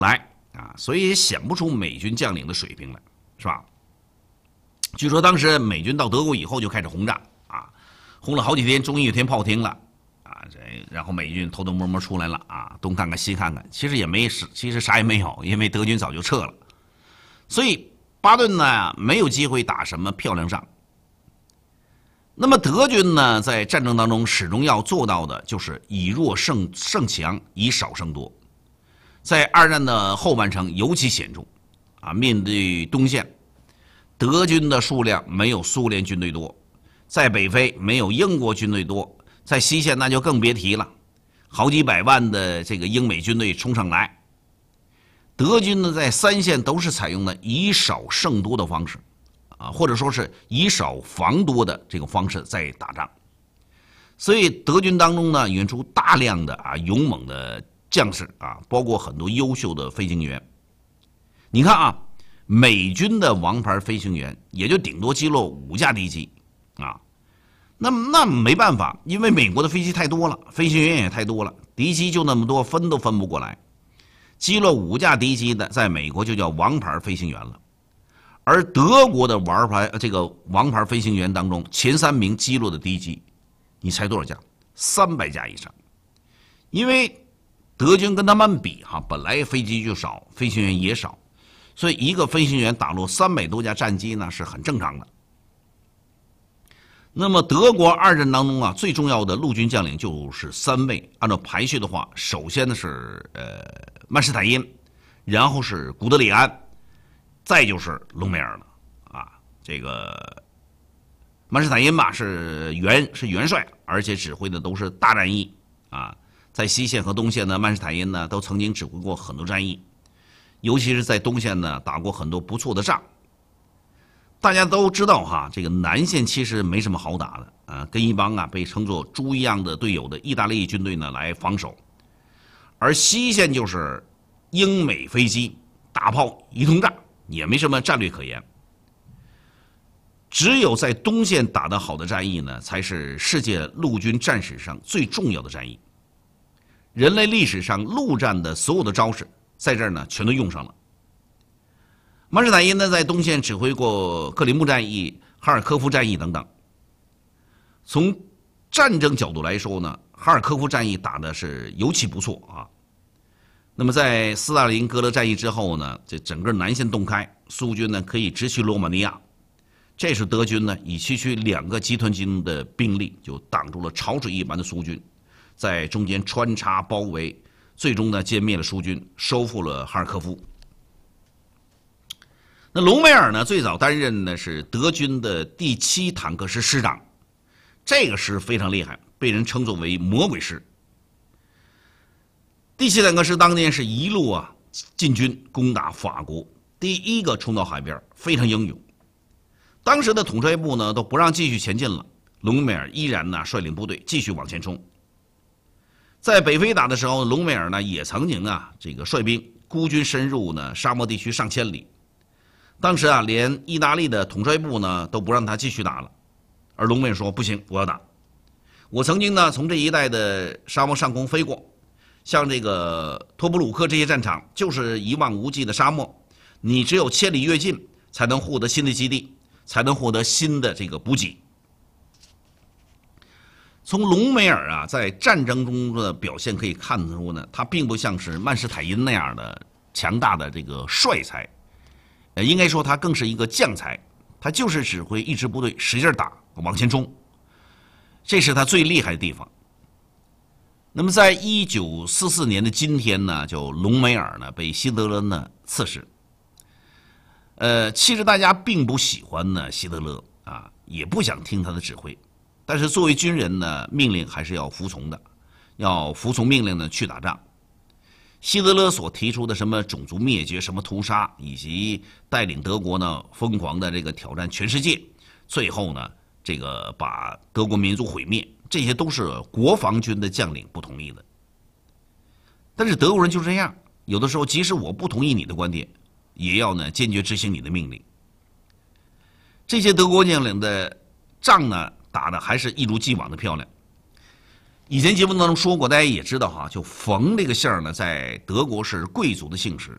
来啊，所以也显不出美军将领的水平来，是吧？据说当时美军到德国以后就开始轰炸啊，轰了好几天，终于有天炮停了啊，然后美军偷偷摸摸出来了啊，东看看西看看，其实啥也没有，因为德军早就撤了，所以巴顿呢没有机会打什么漂亮仗。那么德军呢，在战争当中始终要做到的就是以弱胜强，以少胜多。在二战的后半程尤其显著啊，面对东线，德军的数量没有苏联军队多，在北非没有英国军队多，在西线那就更别提了，好几百万的这个英美军队冲上来。德军呢，在三线都是采用了以少胜多的方式啊，或者说是以少防多的这个方式在打仗，所以德军当中呢，引出大量的勇猛的将士啊，包括很多优秀的飞行员。你看啊，美军的王牌飞行员也就顶多击落5架敌机啊，那没办法，因为美国的飞机太多了，飞行员也太多了，敌机就那么多，分都分不过来。击落5架敌机的，在美国就叫王牌飞行员了。而德国的王牌飞行员当中，前3名击落的敌机，你猜多少架？300架以上。因为德军跟他们比本来飞机就少，飞行员也少，所以一个飞行员打落300多架战机呢是很正常的。那么德国二战当中最重要的陆军将领就是3位，按照排序的话，首先呢是曼施坦因，然后是古德里安，再就是隆美尔了啊。这个曼施坦因吧是元帅，而且指挥的都是大战役啊。在西线和东线呢，曼施坦因呢都曾经指挥过很多战役，尤其是在东线呢打过很多不错的仗。大家都知道这个南线其实没什么好打的啊，跟一帮被称作猪一样的队友的意大利军队呢来防守，而西线就是英美飞机大炮一通炸，也没什么战略可言。只有在东线打得好的战役呢，才是世界陆军战史上最重要的战役。人类历史上陆战的所有的招式，在这儿呢全都用上了。曼施坦因呢在东线指挥过克里木战役、哈尔科夫战役等等。从战争角度来说呢，哈尔科夫战役打的是尤其不错啊。那么在斯大林格勒战役之后呢，这整个南线洞开，苏军呢可以直取罗马尼亚，这时德军呢以区区2个集团军的兵力就挡住了潮水一般的苏军，在中间穿插包围，最终呢歼灭了苏军，收复了哈尔科夫。那隆美尔呢最早担任的是德军的第7坦克师师长，这个师非常厉害，被人称作为魔鬼师。第7坦克师当年是一路进军攻打法国，第1个冲到海边，非常英勇。当时的统帅部呢都不让继续前进了，隆美尔依然呢率领部队继续往前冲。在北非打的时候，隆美尔呢也曾经这个率兵孤军深入呢沙漠地区上千里。当时连意大利的统帅部呢都不让他继续打了，而隆美尔说不行，我要打。我曾经呢从这一带的沙漠上空飞过，像这个托布鲁克这些战场就是一望无际的沙漠，你只有千里跃进才能获得新的基地，才能获得新的这个补给。从隆美尔在战争中的表现可以看出呢，他并不像是曼施坦因那样的强大的这个帅才，应该说他更是一个将才，他就是指挥一支部队使劲打往前冲，这是他最厉害的地方。那么在1944年的今天呢，就隆美尔呢被希特勒呢刺史。其实大家并不喜欢呢希特勒也不想听他的指挥，但是作为军人呢，命令还是要服从的，要服从命令呢去打仗。希特勒所提出的什么种族灭绝、什么屠杀，以及带领德国呢疯狂的这个挑战全世界，最后呢这个把德国民族毁灭，这些都是国防军的将领不同意的。但是德国人就这样，有的时候即使我不同意你的观点，也要呢坚决执行你的命令。这些德国将领的仗呢打的还是一如既往的漂亮。以前节目当中说过，大家也知道就冯这个姓呢，在德国是贵族的姓氏，